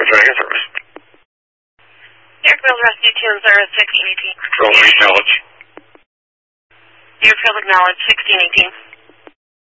Dragon service. Deerfield Rescue 206-18. Control, acknowledge. Deerfield acknowledge 1618.